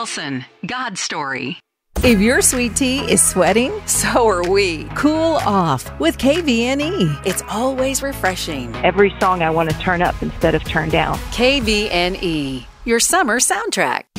Wilson, God's Story. If your sweet tea is sweating, so are we. Cool off with KVNE. It's always refreshing. Every song I want to turn up instead of turn down. KVNE, your summer soundtrack.